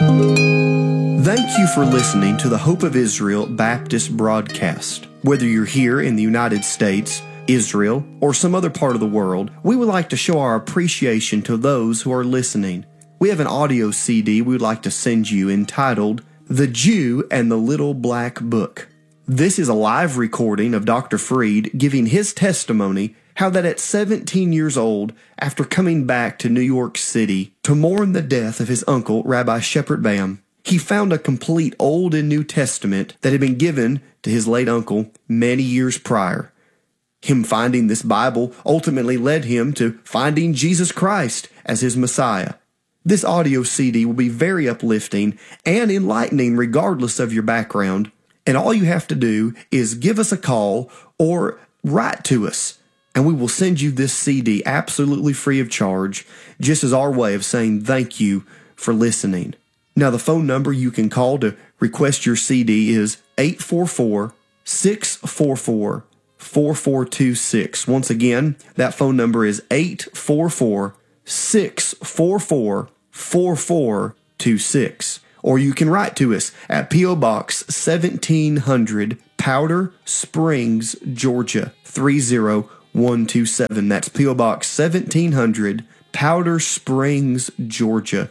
Thank you for listening to the Hope of Israel Baptist broadcast. Whether you're here in the United States, Israel, or some other part of the world, we would like to show our appreciation to those who are listening. We have an audio CD we would like to send you entitled The Jew and the Little Black Book. This is a live recording of Dr. Freed giving his testimony how that at 17 years old, after coming back to New York City to mourn the death of his uncle, Rabbi Shepard Bam, he found a complete Old and New Testament that had been given to his late uncle many years prior. Him finding this Bible ultimately led him to finding Jesus Christ as his Messiah. This audio CD will be very uplifting and enlightening regardless of your background, and all you have to do is give us a call or write to us, and we will send you this CD absolutely free of charge, just as our way of saying thank you for listening. Now, the phone number you can call to request your CD is 844-644-4426. Once again, that phone number is 844-644-4426. Or you can write to us at P.O. Box 1700, Powder Springs, Georgia, 30127. That's P.O. Box 1700, Powder Springs, Georgia,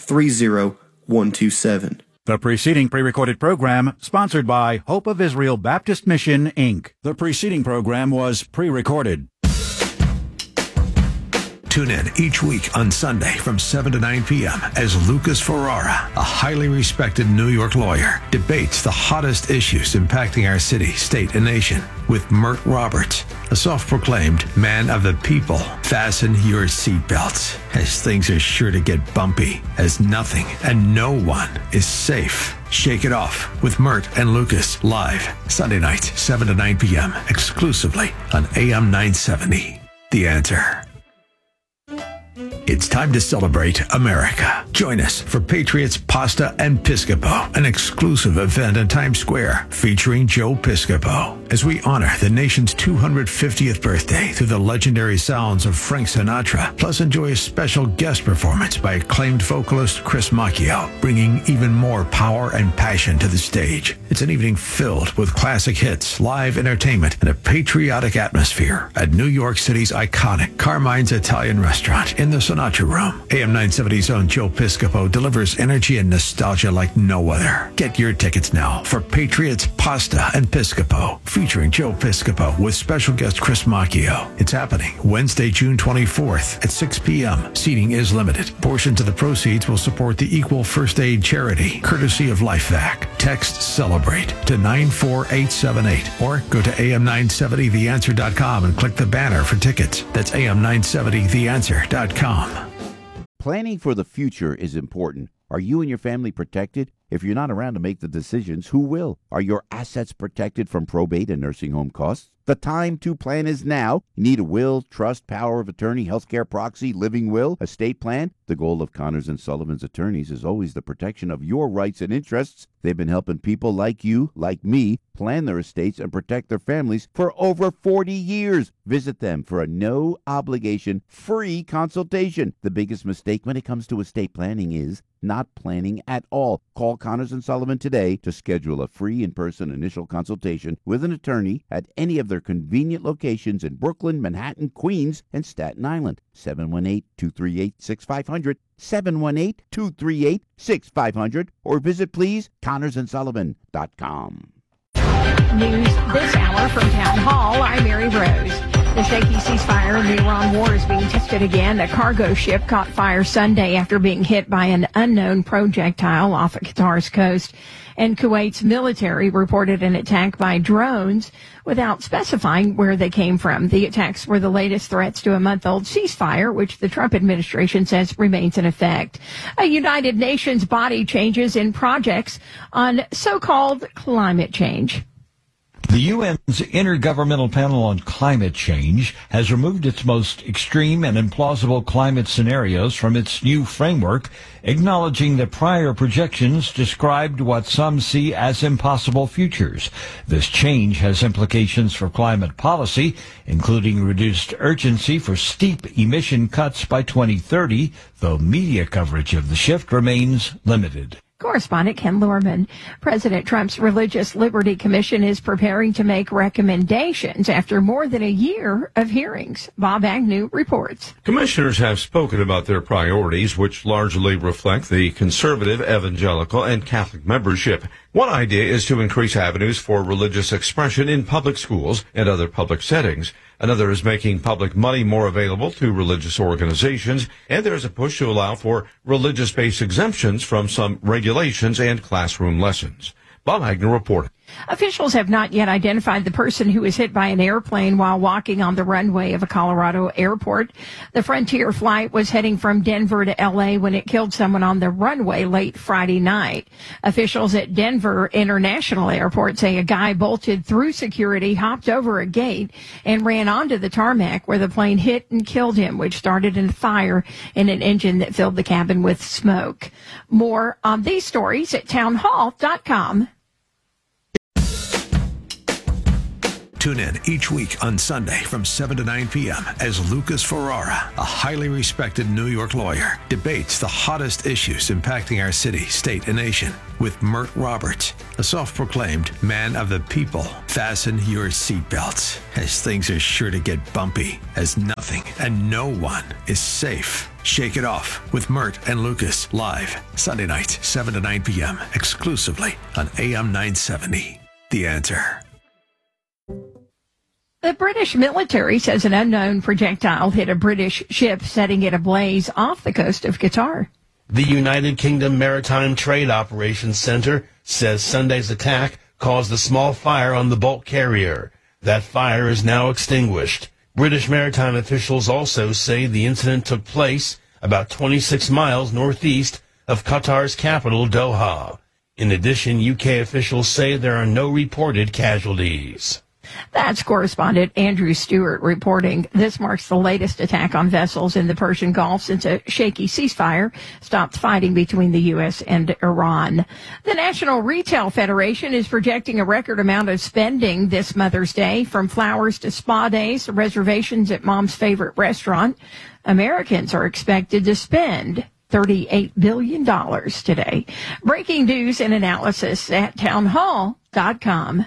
30127. The preceding pre-recorded program sponsored by Hope of Israel Baptist Mission, Inc. The preceding program was pre-recorded. Tune in each week on Sunday from 7 to 9 p.m. as Lucas Ferrara, a highly respected New York lawyer, debates the hottest issues impacting our city, state, and nation with Mert Roberts, a self-proclaimed man of the people. Fasten your seatbelts, as things are sure to get bumpy, as nothing and no one is safe. Shake It Off with Mert and Lucas, live Sunday nights, 7 to 9 p.m., exclusively on AM 970. The Answer. It's time to celebrate America. Join us for Patriots Pasta and Piscopo, an exclusive event in Times Square featuring Joe Piscopo, as we honor the nation's 250th birthday through the legendary sounds of Frank Sinatra, plus enjoy a special guest performance by acclaimed vocalist Chris Macchio, bringing even more power and passion to the stage. It's an evening filled with classic hits, live entertainment, and a patriotic atmosphere at New York City's iconic Carmine's Italian Restaurant in the Sinatra Room. AM 970's own Joe Piscopo delivers energy and nostalgia like no other. Get your tickets now for Patriots Pasta and Piscopo, featuring Joe Piscopo with special guest Chris Macchio. It's happening Wednesday, June 24th at 6 p.m. Seating is limited. Portions of the proceeds will support the Equal First Aid charity, courtesy of LifeVac. Text CELEBRATE to 94878 or go to am970theanswer.com and click the banner for tickets. That's am970theanswer.com. Planning for the future is important. Are you and your family protected? If you're not around to make the decisions, who will? Are your assets protected from probate and nursing home costs? The time to plan is now. You need a will, trust, power of attorney, healthcare proxy, living will, estate plan. The goal of Connors & Sullivan's attorneys is always the protection of your rights and interests. They've been helping people like you, like me, plan their estates and protect their families for over 40 years. Visit them for a no-obligation, free consultation. The biggest mistake when it comes to estate planning is not planning at all. Call Connors & Sullivan today to schedule a free in-person initial consultation with an attorney at any of their convenient locations in Brooklyn, Manhattan, Queens, and Staten Island. 718-238-6500, 718-238-6500, or visit, please, ConnorsandSullivan.com. News this hour from Town Hall. I'm Mary Rose. The shaky ceasefire in the Iran war is being tested again. A cargo ship caught fire Sunday after being hit by an unknown projectile off of Qatar's coast. And Kuwait's military reported an attack by drones without specifying where they came from. The attacks were the latest threats to a month-old ceasefire, which the Trump administration says remains in effect. A United Nations body changes in projects on so-called climate change. The UN's Intergovernmental Panel on Climate Change has removed its most extreme and implausible climate scenarios from its new framework, acknowledging that prior projections described what some see as impossible futures. This change has implications for climate policy, including reduced urgency for steep emission cuts by 2030, though media coverage of the shift remains limited. Correspondent Ken Lorman. President Trump's Religious Liberty Commission is preparing to make recommendations after more than a year of hearings. Bob Agnew reports. Commissioners have spoken about their priorities, which largely reflect the conservative, evangelical, and Catholic membership. One idea is to increase avenues for religious expression in public schools and other public settings. Another is making public money more available to religious organizations, and there is a push to allow for religious-based exemptions from some regulations and classroom lessons. Bob Agnew reporting. Officials have not yet identified the person who was hit by an airplane while walking on the runway of a Colorado airport. The Frontier flight was heading from Denver to L.A. when it killed someone on the runway late Friday night. Officials at Denver International Airport say a guy bolted through security, hopped over a gate, and ran onto the tarmac where the plane hit and killed him, which started a fire in an engine that filled the cabin with smoke. More on these stories at townhall.com. Tune in each week on Sunday from 7 to 9 p.m. as Lucas Ferrara, a highly respected New York lawyer, debates the hottest issues impacting our city, state, and nation with Mert Roberts, a self-proclaimed man of the people. Fasten your seatbelts, as things are sure to get bumpy, as nothing and no one is safe. Shake It Off with Mert and Lucas, live Sunday nights, 7 to 9 p.m., exclusively on AM 970. The Answer. The British military says an unknown projectile hit a British ship, setting it ablaze off the coast of Qatar. The United Kingdom Maritime Trade Operations Center says Sunday's attack caused a small fire on the bulk carrier. That fire is now extinguished. British maritime officials also say the incident took place about 26 miles northeast of Qatar's capital, Doha. In addition, UK officials say there are no reported casualties. That's correspondent Andrew Stewart reporting. This marks the latest attack on vessels in the Persian Gulf since a shaky ceasefire stopped fighting between the U.S. and Iran. The National Retail Federation is projecting a record amount of spending this Mother's Day, from flowers to spa days to reservations at mom's favorite restaurant. Americans are expected to spend $38 billion today. Breaking news and analysis at townhall.com.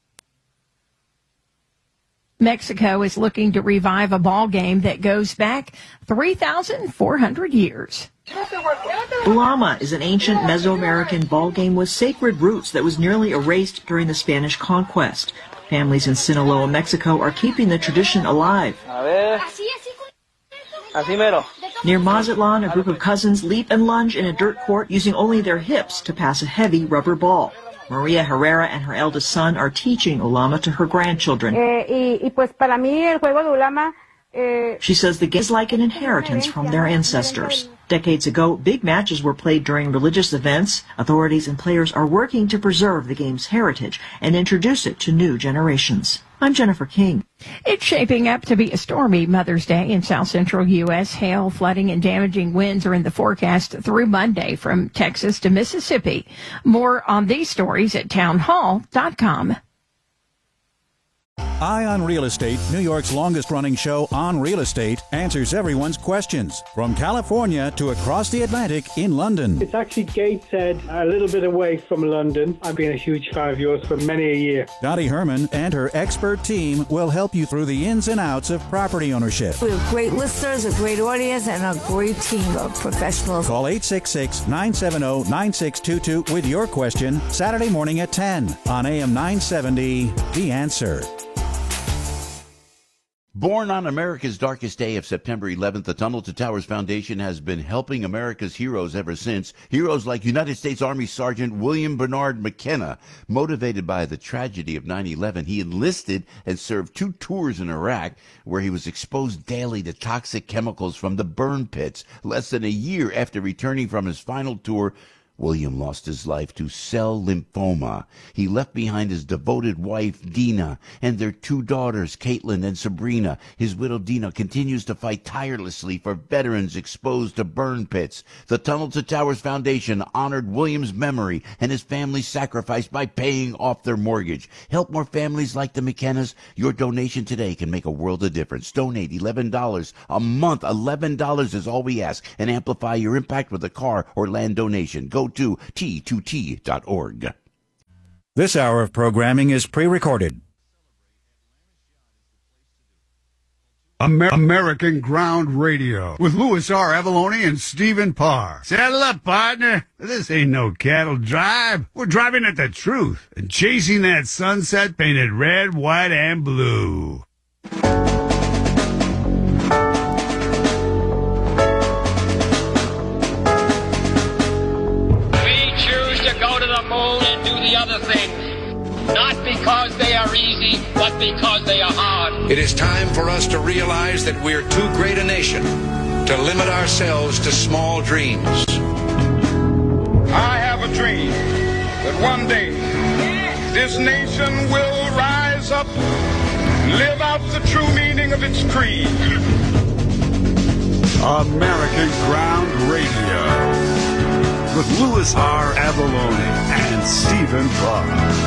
Mexico is looking to revive a ball game that goes back 3,400 years. Ulama is an ancient Mesoamerican ball game with sacred roots that was nearly erased during the Spanish conquest. Families in Sinaloa, Mexico are keeping the tradition alive. Near Mazatlan, a group of cousins leap and lunge in a dirt court using only their hips to pass a heavy rubber ball. Maria Herrera and her eldest son are teaching Ulama to her grandchildren. She says the game is like an inheritance from their ancestors. Decades ago, big matches were played during religious events. Authorities and players are working to preserve the game's heritage and introduce it to new generations. I'm Jennifer King. It's shaping up to be a stormy Mother's Day in south central U.S. Hail, flooding, and damaging winds are in the forecast through Monday from Texas to Mississippi. More on these stories at townhall.com. Eye on Real Estate, New York's longest-running show on real estate, answers everyone's questions, from California to across the Atlantic in London. It's actually Gateshead, a little bit away from London. I've been a huge fan of yours for many a year. Dottie Herman and her expert team will help you through the ins and outs of property ownership. We have great listeners, a great audience, and a great team of professionals. Call 866-970-9622 with your question Saturday morning at 10 on AM 970, The Answer. Born on America's darkest day of September 11th, the Tunnel to Towers Foundation has been helping America's heroes ever since. Heroes like United States Army Sergeant William Bernard McKenna. Motivated by the tragedy of 9/11, he enlisted and served 2 tours in Iraq, where he was exposed daily to toxic chemicals from the burn pits. Less than a year after returning from his final tour, William lost his life to cell lymphoma. He left behind his devoted wife, Dina, and their 2 daughters, Caitlin and Sabrina. His widow, Dina, continues to fight tirelessly for veterans exposed to burn pits. The Tunnel to Towers Foundation honored William's memory and his family's sacrifice by paying off their mortgage. Help more families like the McKennas. Your donation today can make a world of difference. Donate $11 a month. $11 is all we ask. And amplify your impact with a car or land donation. Go to T2T.org. This hour of programming is pre-recorded. American Ground Radio with Louis R. Avalone and Stephen Parr. Saddle up, partner. This ain't no cattle drive. We're driving at the truth and chasing that sunset painted red, white, and blue. Other things, not because they are easy, but because they are hard. It is time for us to realize that we're too great a nation to limit ourselves to small dreams. I have a dream that one day this nation will rise up, live out the true meaning of its creed. American Ground Radio with Louis R. Avalone and Stephen Parr.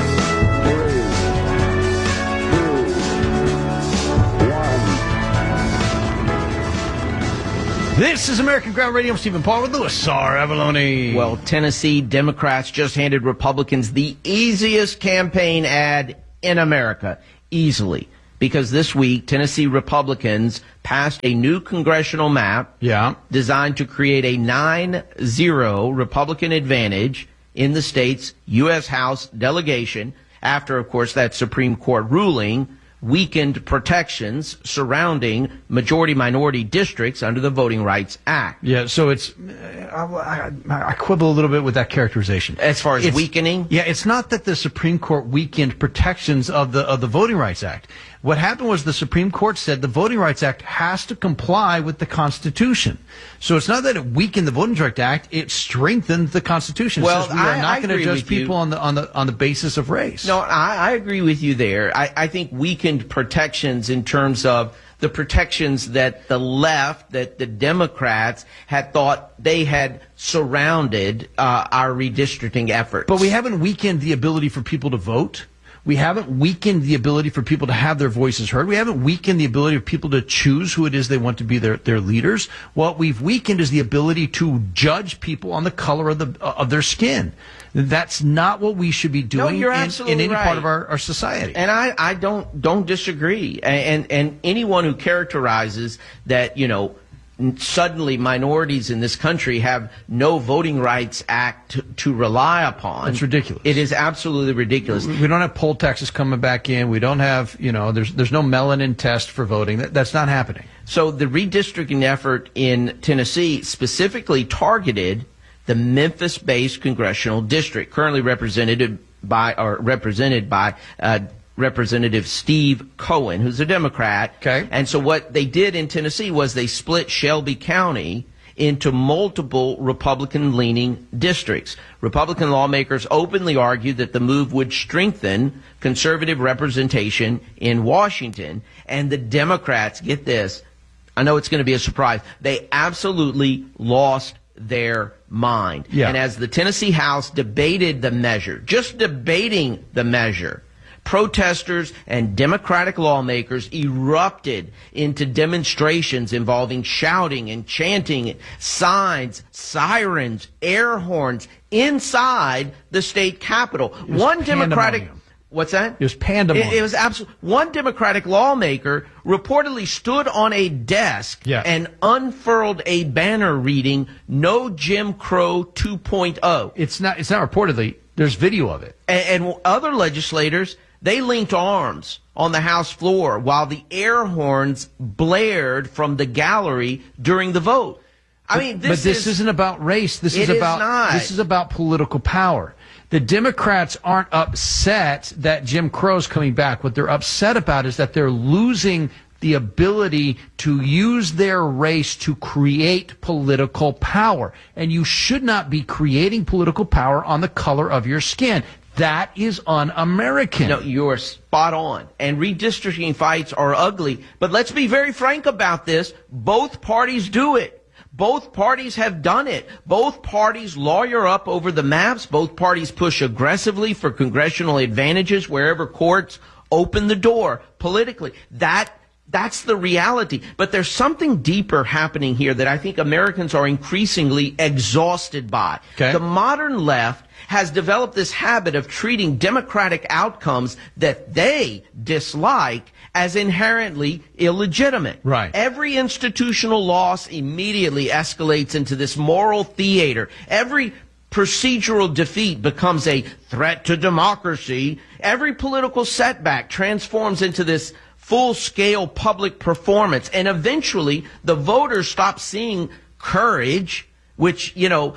3, 2, 1. This is American Ground Radio. I'm Stephen Parr with Louis R. Avalone. Well, Tennessee Democrats just handed Republicans the easiest campaign ad in America. Easily. Because this week, Tennessee Republicans passed a new congressional map designed to create a 9-0 Republican advantage in the state's U.S. House delegation after, of course, that Supreme Court ruling weakened protections surrounding majority-minority districts under the Voting Rights Act. Yeah, so it's I quibble a little bit with that characterization. As far as weakening? Yeah, it's not that the Supreme Court weakened protections of the Voting Rights Act. What happened was the Supreme Court said the Voting Rights Act has to comply with the Constitution. So it's not that it weakened the Voting Rights Act; it strengthened the Constitution. It says we are not going to judge people on the basis of race. No, I agree with you there. I think weakened protections in terms of the protections that the left, that the Democrats had thought they had surrounded our redistricting efforts. But we haven't weakened the ability for people to vote. We haven't weakened the ability for people to have their voices heard. We haven't weakened the ability of people to choose who it is they want to be their leaders. What we've weakened is the ability to judge people on the color of their skin. That's not what we should be doing in any part of our society. And I don't disagree. And anyone who characterizes that, suddenly minorities in this country have no Voting Rights Act to rely upon. It's ridiculous. It is absolutely ridiculous. We don't have poll taxes coming back in. We don't have, there's no melanin test for voting. That's not happening. So the redistricting effort in Tennessee specifically targeted the Memphis-based congressional district, currently represented by Representative Steve Cohen, who's a Democrat. Okay. And so what they did in Tennessee was they split Shelby County into multiple Republican-leaning districts. Republican lawmakers openly argued that the move would strengthen conservative representation in Washington. And the Democrats, get this, I know it's going to be a surprise, they absolutely lost their mind. Yeah. And as the Tennessee House debated the measure, just debating the measure, protesters and Democratic lawmakers erupted into demonstrations involving shouting and chanting, signs, sirens, air horns inside the state capitol. One Democratic... What's that? It was pandemonium. It was absolutely... One Democratic lawmaker reportedly stood on a desk and unfurled a banner reading, "No Jim Crow 2.0. It's not reportedly. There's video of it. And other legislators, they linked arms on the House floor while the air horns blared from the gallery during the vote. I mean, this isn't about race. This is about political power. The Democrats aren't upset that Jim Crow's coming back. What they're upset about is that they're losing the ability to use their race to create political power. And you should not be creating political power on the color of your skin. That is un-American. No, you're spot on. And redistricting fights are ugly. But let's be very frank about this. Both parties do it. Both parties have done it. Both parties lawyer up over the maps. Both parties push aggressively for congressional advantages wherever courts open the door politically. That's the reality. But there's something deeper happening here that I think Americans are increasingly exhausted by. Okay. The modern left has developed this habit of treating democratic outcomes that they dislike as inherently illegitimate. Right. Every institutional loss immediately escalates into this moral theater. Every procedural defeat becomes a threat to democracy. Every political setback transforms into this full-scale public performance. And eventually, the voters stop seeing courage, which,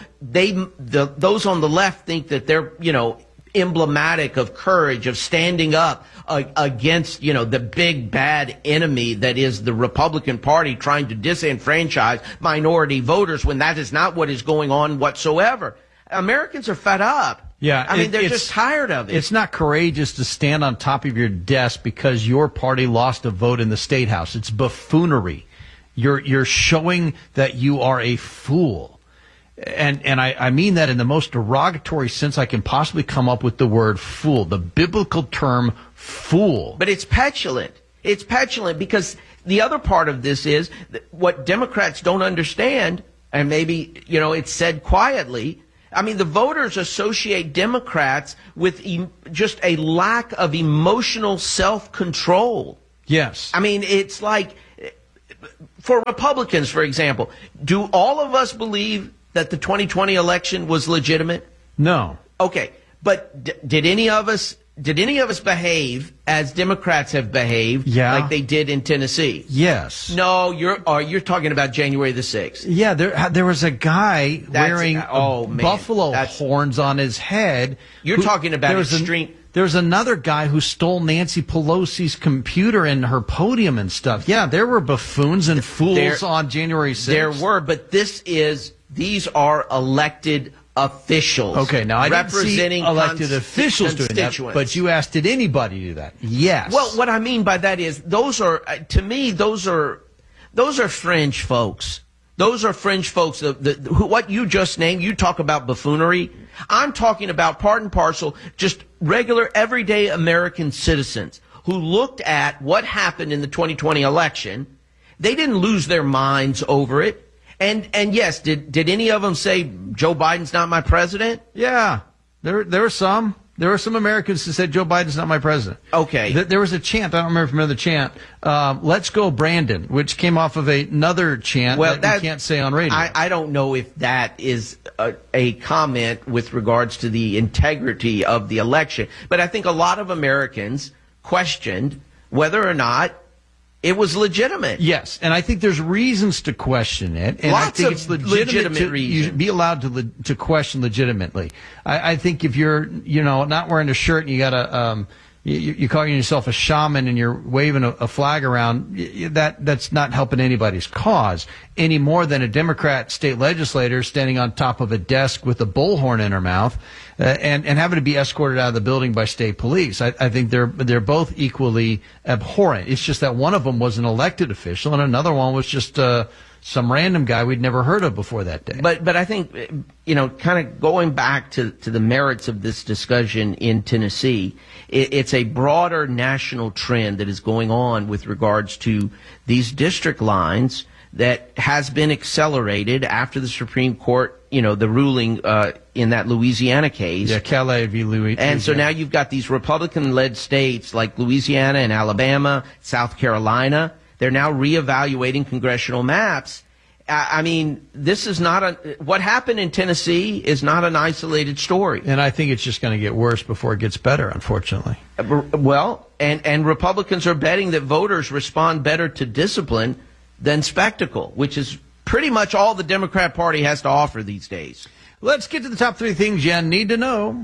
those on the left think that they're, emblematic of courage, of standing up against, the big bad enemy that is the Republican Party trying to disenfranchise minority voters, when that is not what is going on whatsoever. Americans are fed up. Yeah, I mean, they're just tired of it. It's not courageous to stand on top of your desk because your party lost a vote in the State House. It's buffoonery. You're showing that you are a fool. And I mean that in the most derogatory sense I can possibly come up with the word fool, the biblical term fool. But it's petulant. It's petulant because the other part of this is what Democrats don't understand, and maybe, it's said quietly. I mean, the voters associate Democrats with just a lack of emotional self-control. Yes. I mean, it's like, for Republicans, for example, do all of us believe that the 2020 election was legitimate? No. Okay, but did any of us behave as Democrats have behaved, like they did in Tennessee? Yes. No, you're talking about January the 6th. Yeah, there was a guy wearing buffalo horns on his head. You're talking about extreme. There's another guy who stole Nancy Pelosi's computer and her podium and stuff. Yeah, there were buffoons and fools on January 6th. There were, but these are elected officials. Okay, now I didn't see representing elected officials doing that, but you asked, did anybody do that? Yes. Well, what I mean by that is those are fringe folks. Those are fringe folks. What you just named, you talk about buffoonery. I'm talking about part and parcel, just regular, everyday American citizens who looked at what happened in the 2020 election. They didn't lose their minds over it. And yes, did any of them say Joe Biden's not my president? Yeah, there were some. There were some Americans who said Joe Biden's not my president. Okay. There was a chant. I don't remember if you remember the chant. Let's go Brandon, which came off of another chant that you can't say on radio. I don't know if that is a comment with regards to the integrity of the election, but I think a lot of Americans questioned whether or not it was legitimate. Yes, and I think there's reasons to question it. And Lots I think of it's legitimate reasons. You be allowed to question legitimately. I think if you're, not wearing a shirt and you got a, you're calling yourself a shaman and you're waving a flag around, that's not helping anybody's cause any more than a Democrat state legislator standing on top of a desk with a bullhorn in her mouth and having to be escorted out of the building by state police. I think they're both equally abhorrent. It's just that one of them was an elected official and another one was just some random guy we'd never heard of before that day. But I think, kind of going back to the merits of this discussion in Tennessee, it's a broader national trend that is going on with regards to these district lines that has been accelerated after the Supreme Court, the ruling in that Louisiana case. Yeah, Calais v. Louisiana. And so now you've got these Republican-led states like Louisiana and Alabama, South Carolina. They're now reevaluating congressional maps. I mean, this is not what happened in Tennessee is not an isolated story. And I think it's just going to get worse before it gets better, unfortunately. Well, and Republicans are betting that voters respond better to discipline than spectacle, which is pretty much all the Democrat Party has to offer these days. Let's get to the top 3 things you need to know.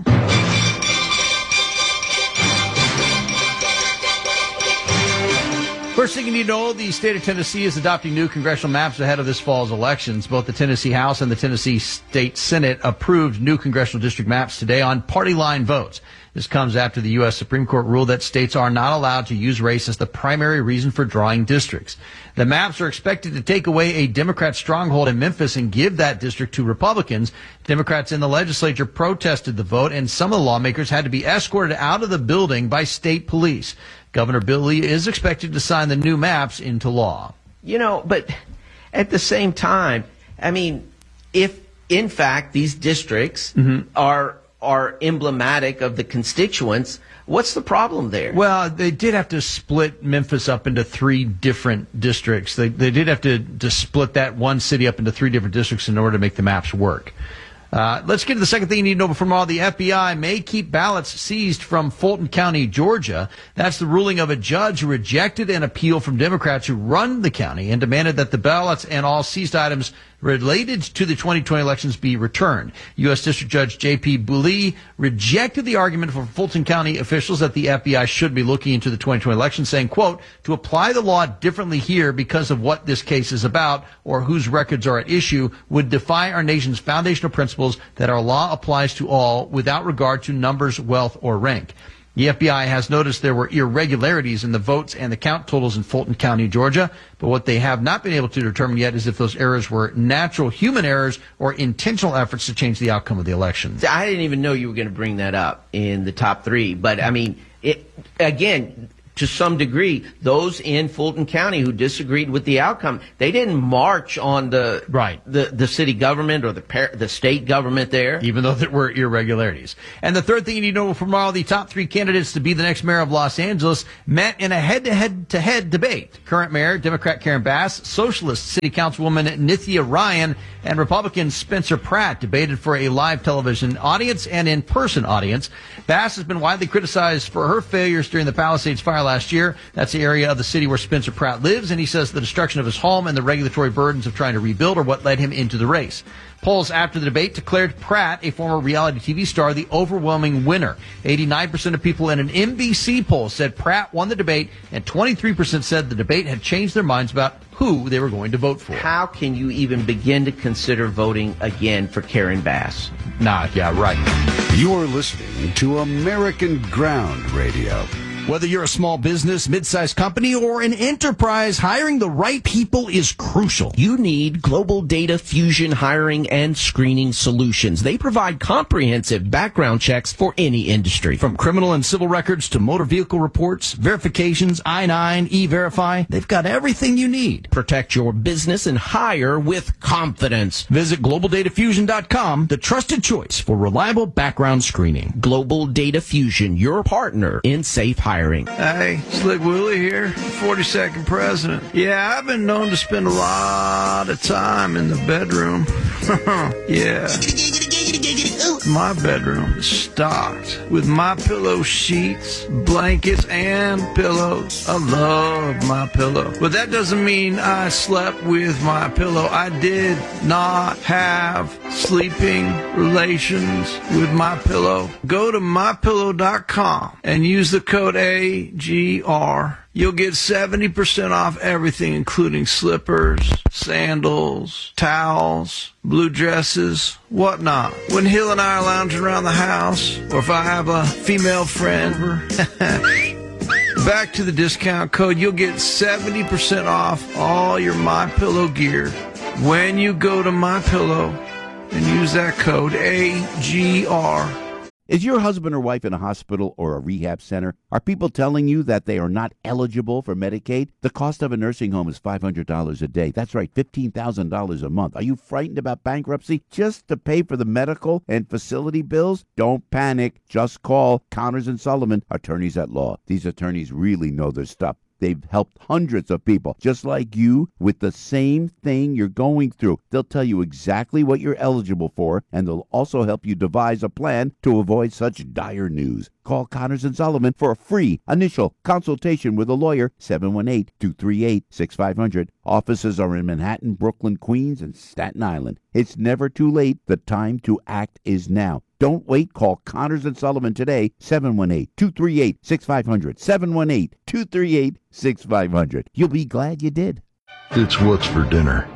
First thing you need to know, the state of Tennessee is adopting new congressional maps ahead of this fall's elections. Both the Tennessee House and the Tennessee State Senate approved new congressional district maps today on party line votes. This comes after the U.S. Supreme Court ruled that states are not allowed to use race as the primary reason for drawing districts. The maps are expected to take away a Democrat stronghold in Memphis and give that district to Republicans. Democrats in the legislature protested the vote, and some of the lawmakers had to be escorted out of the building by state police. Governor Bill Lee is expected to sign the new maps into law. You know, but at the same time, I mean, if in fact these districts are emblematic of the constituents, what's the problem there? Well, they did have to split Memphis up into 3 different districts. They did have to split that one city up into 3 different districts in order to make the maps work. Let's get to the second thing you need to know from all. The FBI may keep ballots seized from Fulton County, Georgia. That's the ruling of a judge who rejected an appeal from Democrats who run the county and demanded that the ballots and all seized items related to the 2020 elections be returned. U.S. District Judge J.P. Booley rejected the argument from Fulton County officials that the FBI should be looking into the 2020 election, saying, quote, to apply the law differently here because of what this case is about or whose records are at issue would defy our nation's foundational principles that our law applies to all without regard to numbers, wealth, or rank. The FBI has noticed there were irregularities in the votes and the count totals in Fulton County, Georgia, but what they have not been able to determine yet is if those errors were natural human errors or intentional efforts to change the outcome of the election. I didn't even know you were going to bring that up in the top 3, but I mean, again, to some degree, those in Fulton County who disagreed with the outcome, they didn't march on the city government or the state government there. Even though there were irregularities. And the third thing you need to know from tomorrow, the top 3 candidates to be the next mayor of Los Angeles met in a head-to-head debate. Current mayor, Democrat Karen Bass, Socialist City Councilwoman Nithya Ryan, and Republican Spencer Pratt debated for a live television audience and in-person audience. Bass has been widely criticized for her failures during the Palisades fire last year. That's the area of the city where Spencer Pratt lives, and he says the destruction of his home and the regulatory burdens of trying to rebuild are what led him into the race. Polls after the debate declared Pratt, a former reality TV star, the overwhelming winner. 89% of people in an NBC poll said Pratt won the debate, and 23% said the debate had changed their minds about who they were going to vote for. How can you even begin to consider voting again for Karen Bass? Yeah, right. You're listening to American Ground Radio. Whether you're a small business, mid-sized company, or an enterprise, hiring the right people is crucial. You need Global Data Fusion hiring and screening solutions. They provide comprehensive background checks for any industry. From criminal and civil records to motor vehicle reports, verifications, I-9, E-Verify, they've got everything you need. Protect your business and hire with confidence. Visit GlobalDataFusion.com, the trusted choice for reliable background screening. Global Data Fusion, your partner in safe hiring. Hey, Slick Willie here, 42nd president. Yeah, I've been known to spend a lot of time in the bedroom. Yeah. My bedroom is stocked with MyPillow sheets, blankets, and pillows. I love MyPillow. But that doesn't mean I slept with MyPillow. I did not have sleeping relations with MyPillow. Go to MyPillow.com and use the code AGR. You'll get 70% off everything, including slippers, sandals, towels, blue dresses, whatnot. When Hill and I are lounging around the house, or if I have a female friend, back to the discount code, you'll get 70% off all your MyPillow gear when you go to MyPillow and use that code AGR. Is your husband or wife in a hospital or a rehab center? Are people telling you that they are not eligible for Medicaid? The cost of a nursing home is $500 a day. That's right, $15,000 a month. Are you frightened about bankruptcy just to pay for the medical and facility bills? Don't panic. Just call Connors & Sullivan, attorneys at law. These attorneys really know their stuff. They've helped hundreds of people just like you with the same thing you're going through. They'll tell you exactly what you're eligible for, and they'll also help you devise a plan to avoid such dire news. Call Connors & Sullivan for a free initial consultation with a lawyer, 718-238-6500. Offices are in Manhattan, Brooklyn, Queens, and Staten Island. It's never too late. The time to act is now. Don't wait. Call Connors and Sullivan today, 718-238-6500, 718-238-6500. You'll be glad you did. It's What's for Dinner